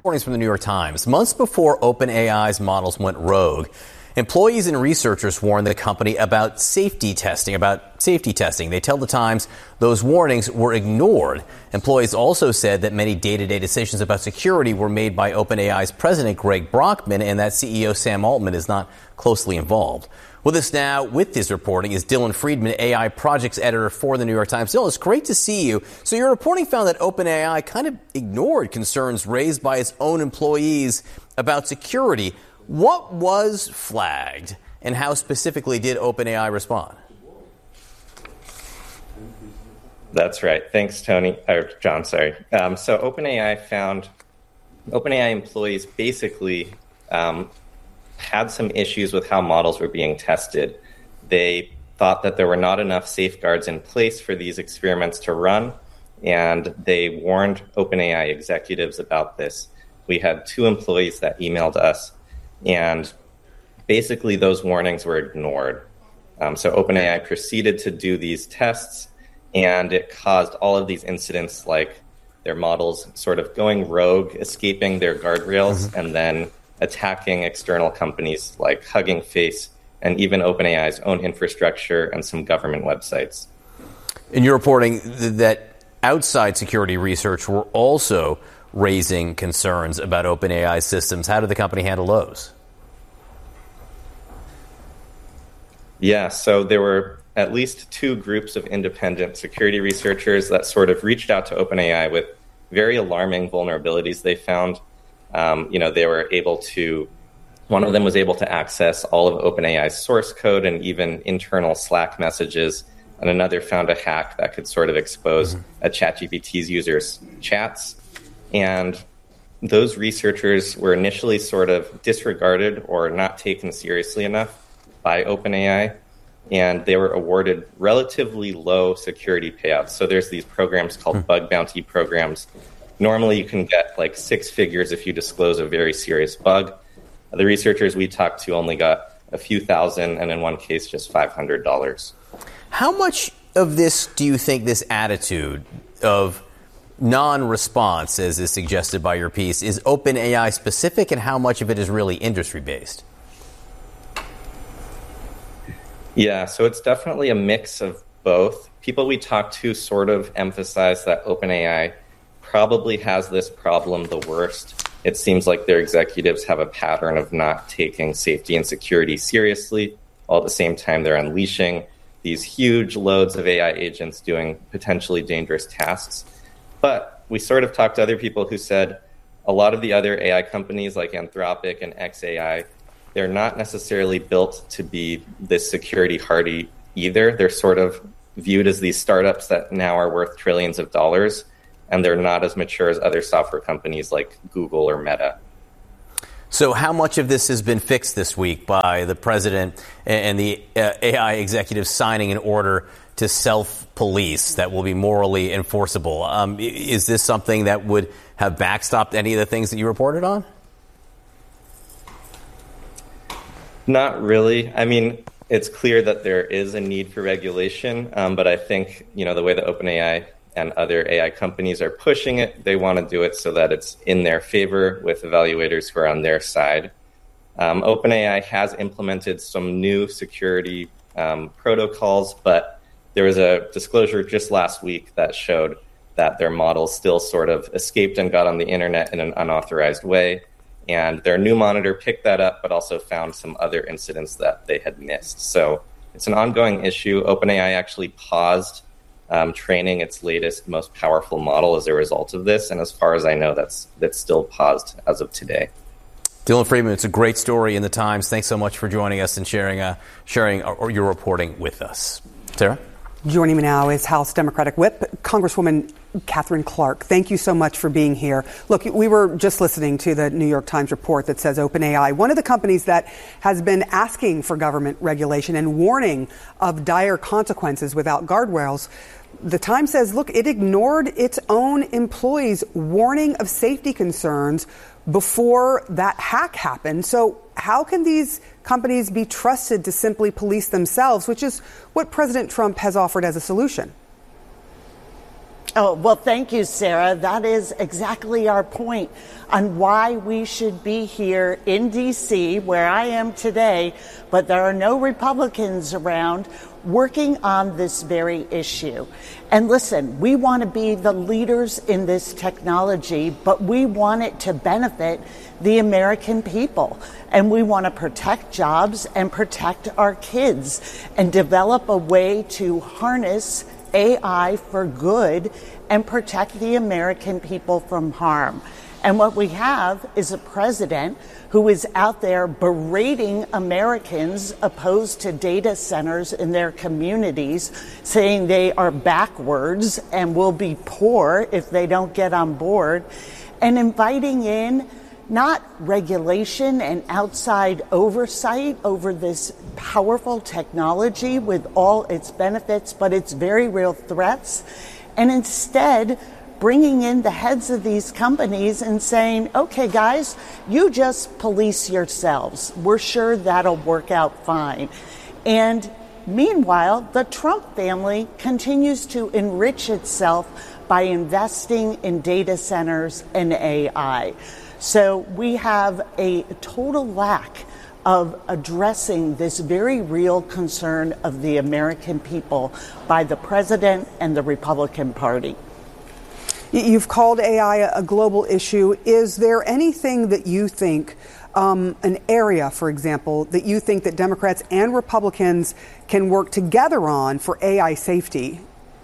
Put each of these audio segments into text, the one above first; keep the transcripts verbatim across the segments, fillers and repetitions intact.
Reporting from the New York Times. Months before OpenAI's models went rogue, employees and researchers warned the company about safety testing, about safety testing. They tell the Times those warnings were ignored. Employees also said that many day-to-day decisions about security were made by OpenAI's president, Greg Brockman, and that C E O Sam Altman is not closely involved. With us now with this reporting is Dylan Friedman, A I projects editor for the New York Times. Dylan, it's great to see you. So your reporting found that OpenAI kind of ignored concerns raised by its own employees about security. What was flagged, and how specifically did OpenAI respond? That's right. Thanks, Tony, or John, sorry. Um, so OpenAI found, OpenAI employees basically um, had some issues with how models were being tested. They thought that there were not enough safeguards in place for these experiments to run, and they warned OpenAI executives about this. We had two employees that emailed us, and basically those warnings were ignored. Um, so OpenAI proceeded to do these tests, and it caused all of these incidents like their models sort of going rogue, escaping their guardrails, mm-hmm. and then attacking external companies like Hugging Face and even OpenAI's own infrastructure and some government websites. In your reporting, that outside security research were also raising concerns about OpenAI systems. How did the company handle those? Yeah, so there were at least two groups of independent security researchers that sort of reached out to OpenAI with very alarming vulnerabilities they found. Um, you know, they were able to, one of them was able to access all of OpenAI's source code and even internal Slack messages, and another found a hack that could sort of expose mm-hmm. a ChatGPT's users' chats. And those researchers were initially sort of disregarded or not taken seriously enough by OpenAI, and they were awarded relatively low security payouts. So there's these programs called mm-hmm. bug bounty programs. Normally, you can get like six figures if you disclose a very serious bug. The researchers we talked to only got a few thousand, and in one case, just five hundred dollars. How much of this do you think this attitude of non-response, as is suggested by your piece, is OpenAI specific, and how much of it is really industry-based? Yeah, so it's definitely a mix of both. People we talked to sort of emphasize that OpenAI probably has this problem the worst. It seems like their executives have a pattern of not taking safety and security seriously, while at the same time they're unleashing these huge loads of A I agents doing potentially dangerous tasks. But we sort of talked to other people who said a lot of the other A I companies like Anthropic and X A I, they're not necessarily built to be this security hardy either. They're sort of viewed as these startups that now are worth trillions of dollars, and they're not as mature as other software companies like Google or Meta. So how much of this has been fixed this week by the president and the uh, A I executives signing an order to self-police that will be morally enforceable? Um, is this something that would have backstopped any of the things that you reported on? Not really. I mean, it's clear that there is a need for regulation, um, but I think, you know, the way that OpenAI and other A I companies are pushing it, they want to do it so that it's in their favor with evaluators who are on their side. Um, OpenAI has implemented some new security um, protocols, but there was a disclosure just last week that showed that their models still sort of escaped and got on the internet in an unauthorized way. And their new monitor picked that up, but also found some other incidents that they had missed. So it's an ongoing issue. OpenAI actually paused um, training its latest, most powerful model as a result of this. And as far as I know, that's that's still paused as of today. Dylan Friedman, it's a great story in the Times. Thanks so much for joining us and sharing uh, sharing uh, your reporting with us. Sarah? Joining me now is House Democratic Whip, Congresswoman Katherine Clark. Thank you so much for being here. Look, we were just listening to the New York Times report that says OpenAI, one of the companies that has been asking for government regulation and warning of dire consequences without guardrails. The Times says, look, it ignored its own employees' warning of safety concerns before that hack happened. So how can these companies be trusted to simply police themselves, which is what President Trump has offered as a solution? Oh, well, thank you, Sarah. That is exactly our point on why we should be here in D C, where I am today, but there are no Republicans around working on this very issue. And listen, we want to be the leaders in this technology, but we want it to benefit the American people. And we want to protect jobs and protect our kids and develop a way to harness A I for good and protect the American people from harm. And what we have is a president who is out there berating Americans opposed to data centers in their communities, saying they are backwards and will be poor if they don't get on board, and inviting in not regulation and outside oversight over this powerful technology with all its benefits, but its very real threats, and instead bringing in the heads of these companies and saying, okay, guys, you just police yourselves. We're sure that'll work out fine. And meanwhile, the Trump family continues to enrich itself by investing in data centers and A I. So we have a total lack of addressing this very real concern of the American people by the president and the Republican Party. You've called A I a global issue. Is there anything that you think, um, an area, for example, that you think that Democrats and Republicans can work together on for A I safety?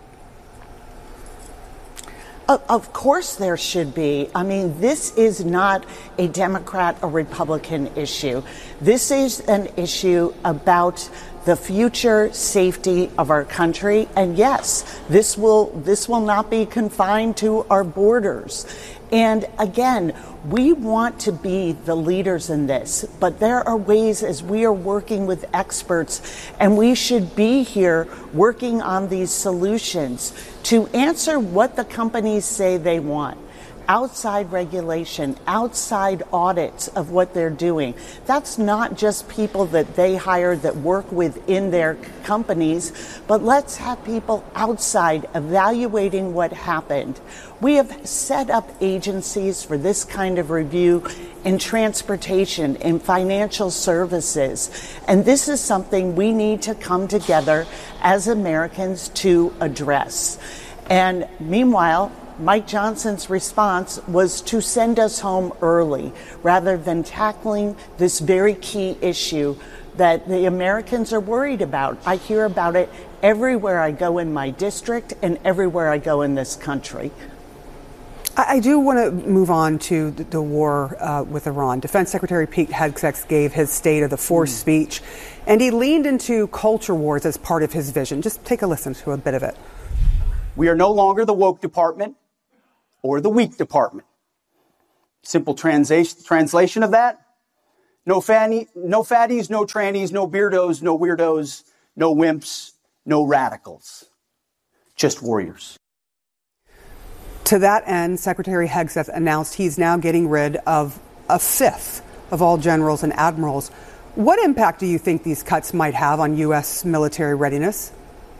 Of course there should be. I mean, this is not a Democrat or Republican issue. This is an issue about the future safety of our country. And yes, this will this will not be confined to our borders. And again, we want to be the leaders in this, but there are ways as we are working with experts, and we should be here working on these solutions to answer what the companies say they want. Outside regulation, outside audits of what they're doing. That's not just people that they hire that work within their companies, but let's have people outside evaluating what happened. We have set up agencies for this kind of review in transportation, in financial services, and this is something we need to come together as Americans to address. And meanwhile, Mike Johnson's response was to send us home early rather than tackling this very key issue that the Americans are worried about. I hear about it everywhere I go in my district and everywhere I go in this country. I do want to move on to the war uh, with Iran. Defense Secretary Pete Hegseth gave his State of the Force mm. speech, and he leaned into culture wars as part of his vision. Just take a listen to a bit of it. We are no longer the woke department or the weak department. Simple translation translation of that: no fanny, no fatties, no trannies, no beardos, no weirdos, no wimps, no radicals. Just warriors. To that end, Secretary Hegseth announced he's now getting rid of a fifth of all generals and admirals. What impact do you think these cuts might have on U S military readiness?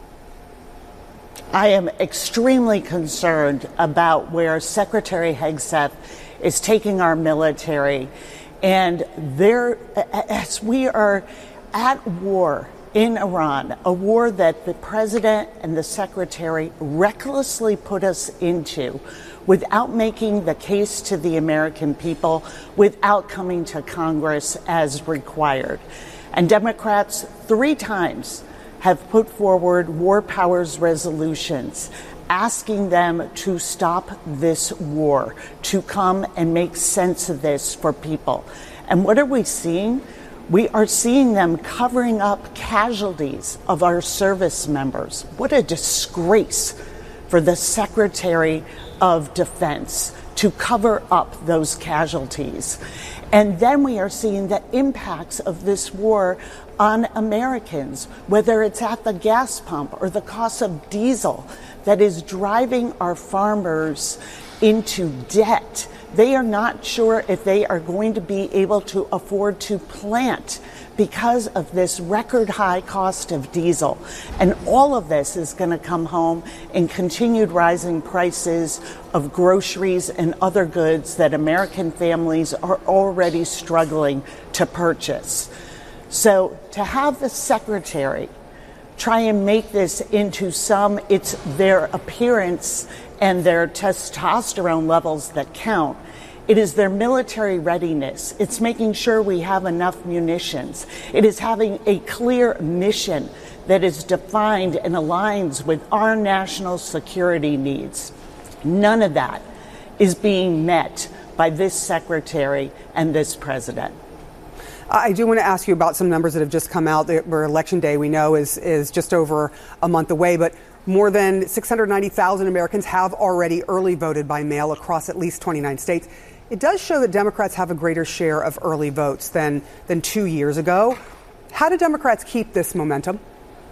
I am extremely concerned about where Secretary Hegseth is taking our military. And there, as we are at war in Iran, a war that the president and the secretary recklessly put us into without making the case to the American people, without coming to Congress as required. And Democrats three times have put forward war powers resolutions asking them to stop this war, to come and make sense of this for people. And what are we seeing? We are seeing them covering up casualties of our service members. What a disgrace for the Secretary of Defense to cover up those casualties. And then we are seeing the impacts of this war on Americans, whether it's at the gas pump or the cost of diesel that is driving our farmers into debt. They are not sure if they are going to be able to afford to plant because of this record high cost of diesel. And all of this is going to come home in continued rising prices of groceries and other goods that American families are already struggling to purchase. So to have the secretary try and make this into some, it's their appearance and their testosterone levels that count. It is their military readiness. It's making sure we have enough munitions. It is having a clear mission that is defined and aligns with our national security needs. None of that is being met by this secretary and this president. I do want to ask you about some numbers that have just come out. Where Election Day, we know, is is just over a month away, but more than six hundred ninety thousand Americans have already early voted by mail across at least twenty-nine states. It does show that Democrats have a greater share of early votes than than two years ago. How do Democrats keep this momentum?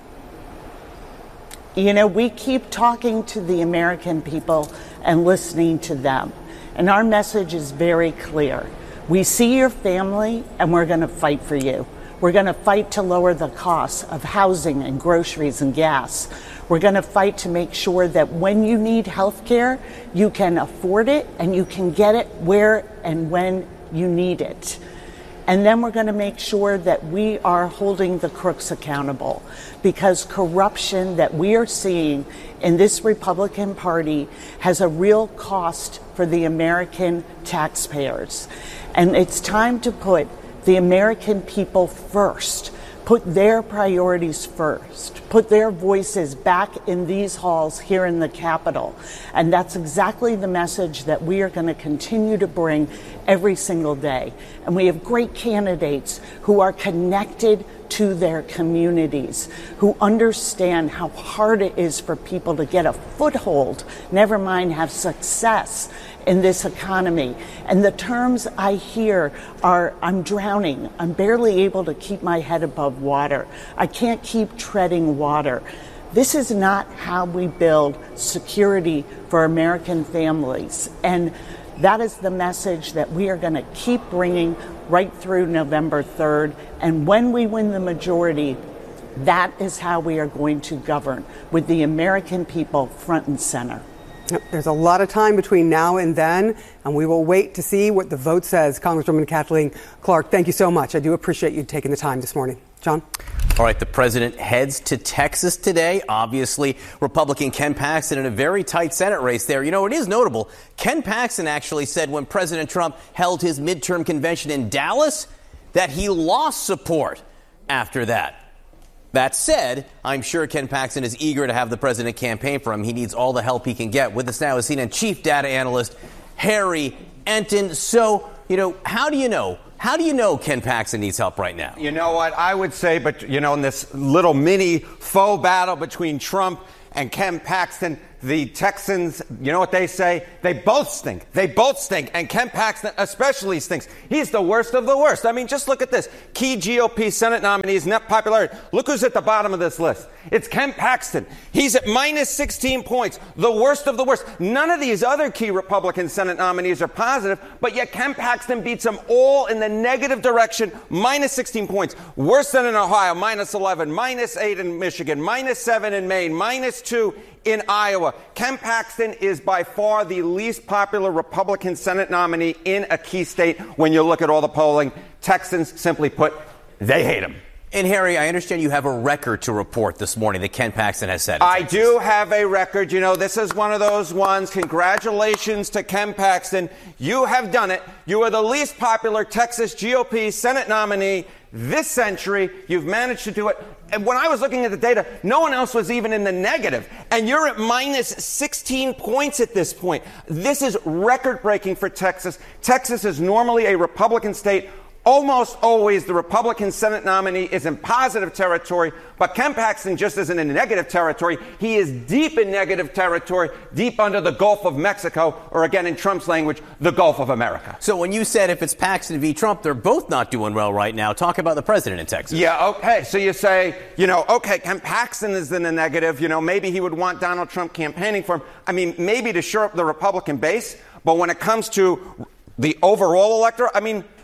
You know, we keep talking to the American people and listening to them. And our message is very clear. We see your family, and we're going to fight for you. We're going to fight to lower the costs of housing and groceries and gas. We're going to fight to make sure that when you need health care, you can afford it and you can get it where and when you need it. And then we're going to make sure that we are holding the crooks accountable, because corruption that we are seeing in this Republican Party has a real cost for the American taxpayers. And it's time to put the American people first, put their priorities first, put their voices back in these halls here in the Capitol. And that's exactly the message that we are going to continue to bring every single day. And we have great candidates who are connected to their communities, who understand how hard it is for people to get a foothold, never mind have success in this economy. And the terms I hear are, I'm drowning, I'm barely able to keep my head above water, I can't keep treading water. This is not how we build security for American families. And that is the message that we are going to keep bringing right through November third. And when we win the majority, that is how we are going to govern, with the American people front and center. There's a lot of time between now and then, and we will wait to see what the vote says. Congresswoman Kathleen Clark, thank you so much. I do appreciate you taking the time this morning. John? All right, the president heads to Texas today. Obviously, Republican Ken Paxton in a very tight Senate race there. You know, it is notable. Ken Paxton actually said when President Trump held his midterm convention in Dallas that he lost support after that. That said, I'm sure Ken Paxton is eager to have the president campaign for him. He needs all the help he can get. With us now is C N N chief data analyst Harry Enten. So, you know, how do you know? How do you know Ken Paxton needs help right now? You know what? I would say, but, you know, in this little mini faux battle between Trump and Ken Paxton, the Texans, you know what they say? They both stink. They both stink. And Ken Paxton especially stinks. He's the worst of the worst. I mean, just look at this. Key G O P Senate nominees, net popularity. Look who's at the bottom of this list. It's Ken Paxton. He's at minus sixteen points. The worst of the worst. None of these other key Republican Senate nominees are positive, but yet Ken Paxton beats them all in the negative direction. Minus sixteen points. Worse than in Ohio. Minus eleven. Minus eight in Michigan. Minus seven in Maine. Minus two in Iowa. Ken Paxton is by far the least popular Republican Senate nominee in a key state when you look at all the polling. Texans, simply put, they hate him. And Harry, I understand you have a record to report this morning that Ken Paxton has set. I do have a record. You know, this is one of those ones. Congratulations to Ken Paxton. You have done it. You are the least popular Texas G O P Senate nominee this century. You've managed to do it. And when I was looking at the data, no one else was even in the negative. And you're at minus sixteen points at this point. This is record-breaking for Texas. Texas is normally a Republican state. Almost always the Republican Senate nominee is in positive territory, but Ken Paxton just isn't in negative territory. He is deep in negative territory, deep under the Gulf of Mexico, or again in Trump's language, the Gulf of America. So when you said if it's Paxton v. Trump, they're both not doing well right now. Talk about the president in Texas. Yeah, okay. So you say, you know, okay, Ken Paxton is in the negative. You know, maybe he would want Donald Trump campaigning for him. I mean, maybe to shore up the Republican base. But when it comes to the overall electorate, I mean,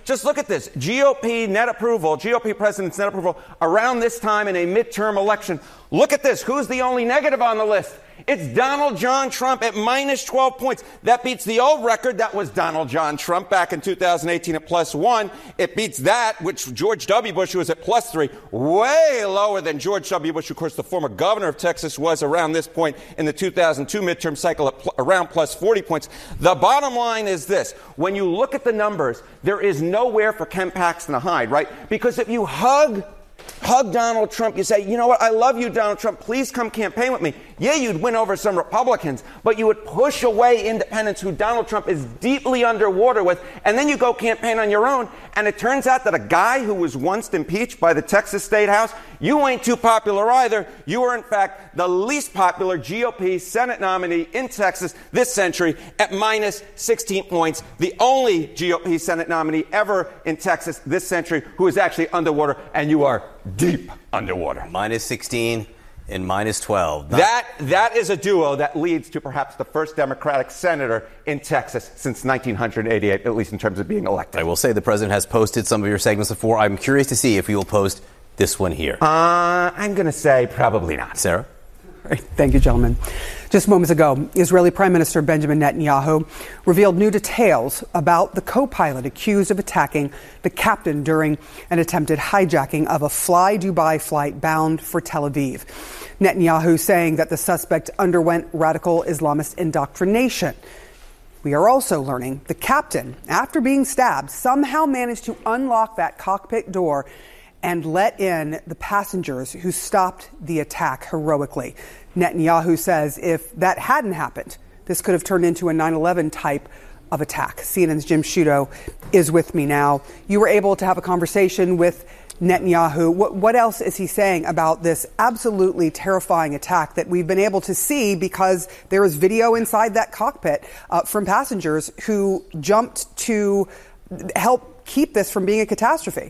just look at this. G O P net approval, G O P president's net approval around this time in a midterm election. Look at this. Who's the only negative on the list? It's Donald John Trump at minus twelve points. That beats the old record. That was Donald John Trump back in two thousand eighteen at plus one. It beats that, which George W. Bush, who was at plus three, way lower than George W. Bush, of course, the former governor of Texas, was around this point in the two thousand two midterm cycle at pl- around plus forty points. The bottom line is this. When you look at the numbers, there is nowhere for Ken Paxton to hide, right? Because if you hug Hug Donald Trump, you say, you know what, I love you, Donald Trump, please come campaign with me. Yeah, you'd win over some Republicans, but you would push away independents who Donald Trump is deeply underwater with, and then you go campaign on your own, and it turns out that a guy who was once impeached by the Texas State House, you ain't too popular either. You are, in fact, the least popular G O P Senate nominee in Texas this century at minus sixteen points, the only G O P Senate nominee ever in Texas this century who is actually underwater, and you are deep underwater. Minus sixteen and minus twelve. Not- that that is a duo that leads to perhaps the first Democratic senator in Texas since nineteen eighty-eight, at least in terms of being elected. I will say the president has posted some of your segments before. I'm curious to see if he will post this one here. Uh, I'm going to say probably not. Sarah? Right. Thank you, gentlemen. Just moments ago, Israeli Prime Minister Benjamin Netanyahu revealed new details about the co-pilot accused of attacking the captain during an attempted hijacking of a Fly Dubai flight bound for Tel Aviv. Netanyahu saying that the suspect underwent radical Islamist indoctrination. We are also learning the captain, after being stabbed, somehow managed to unlock that cockpit door and let in the passengers who stopped the attack heroically. Netanyahu says if that hadn't happened, this could have turned into a nine eleven type of attack. C N N's Jim Sciutto is with me now. You were able to have a conversation with Netanyahu. What, what else is he saying about this absolutely terrifying attack that we've been able to see because there is video inside that cockpit uh, from passengers who jumped to help keep this from being a catastrophe?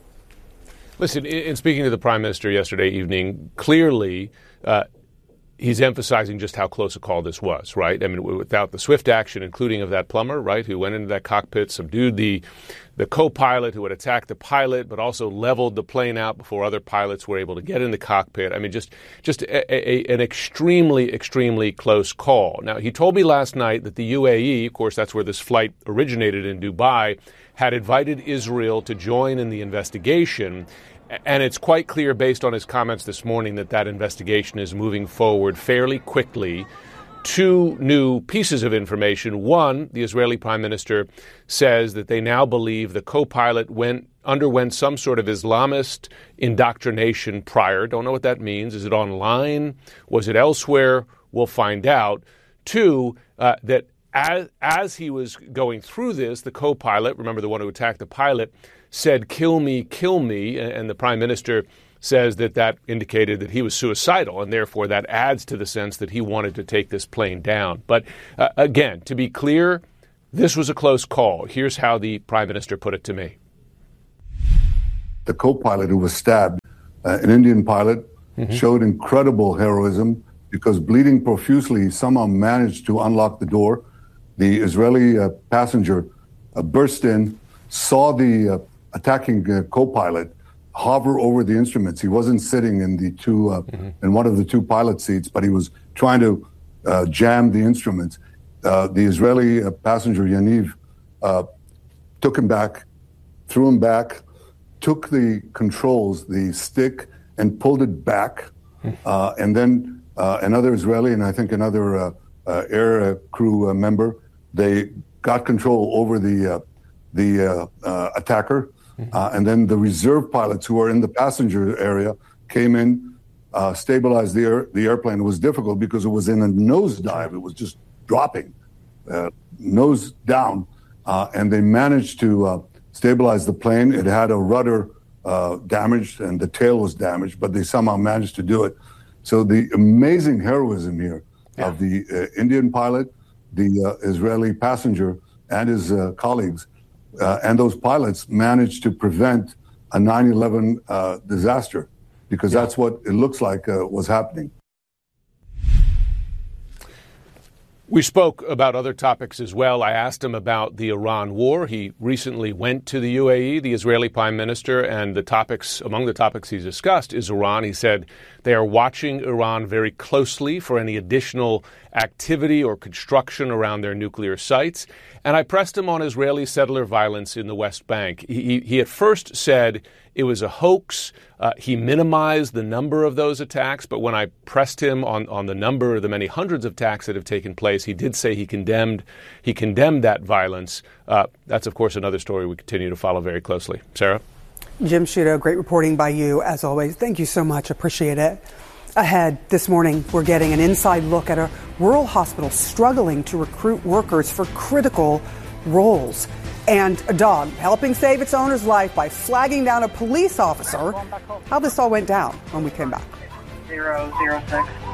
Listen, in speaking to the Prime Minister yesterday evening, clearly uh, he's emphasizing just how close a call this was, right? I mean, without the swift action, including of that plumber, right, who went into that cockpit, subdued the the co-pilot who had attacked the pilot, but also leveled the plane out before other pilots were able to get in the cockpit. I mean, just just a, a, an extremely, extremely close call. Now, he told me last night that the U A E, of course, that's where this flight originated in Dubai, had invited Israel to join in the investigation. And it's quite clear based on his comments this morning that that investigation is moving forward fairly quickly. Two new pieces of information. One, the Israeli Prime Minister says that they now believe the co-pilot went underwent some sort of Islamist indoctrination prior. Don't know what that means. Is it online? Was it elsewhere? We'll find out. Two, uh, that as, as he was going through this, the co-pilot, remember the one who attacked the pilot, said, "Kill me, kill me," and the Prime Minister says that that indicated that he was suicidal, and therefore that adds to the sense that he wanted to take this plane down. But uh, again, to be clear, this was a close call. Here's how the Prime Minister put it to me. The co-pilot who was stabbed, uh, an Indian pilot, mm-hmm. showed incredible heroism because bleeding profusely, he somehow managed to unlock the door. The Israeli uh, passenger uh, burst in, saw the uh, attacking uh, co-pilot hover over the instruments. He wasn't sitting in the two uh, mm-hmm. in one of the two pilot seats, but he was trying to uh, jam the instruments. Uh, the Israeli uh, passenger Yaniv uh, took him back, threw him back, took the controls, the stick, and pulled it back. Mm-hmm. Uh, and then uh, another Israeli and I think another uh, uh, air uh, crew uh, member, they got control over the uh, the uh, uh, attacker. Uh, and then the reserve pilots who were in the passenger area came in, uh, stabilized the air, the airplane. It was difficult because it was in a nosedive. It was just dropping, uh, nose down. Uh, and they managed to uh, stabilize the plane. It had a rudder uh, damaged and the tail was damaged, but they somehow managed to do it. So the amazing heroism here yeah. of the uh, Indian pilot, the uh, Israeli passenger, and his uh, colleagues. Uh, and those pilots managed to prevent a nine eleven uh, disaster because yeah. that's what it looks like uh, was happening. We spoke about other topics as well. I asked him about the Iran war. He recently went to the U A E, the Israeli prime minister, and the topics, among the topics he's discussed is Iran. He said they are watching Iran very closely for any additional activity or construction around their nuclear sites. And I pressed him on Israeli settler violence in the West Bank. He, he at first said it was a hoax. Uh, he minimized the number of those attacks, but when I pressed him on, on the number, the many hundreds of attacks that have taken place, he did say he condemned he condemned that violence. Uh, that's, of course, another story we continue to follow very closely. Sarah? Jim Sciutto, great reporting by you, as always. Thank you so much. Appreciate it. Ahead this morning, we're getting an inside look at a rural hospital struggling to recruit workers for critical roles. And a dog helping save its owner's life by flagging down a police officer. How this all went down when we came back. Zero, zero, six.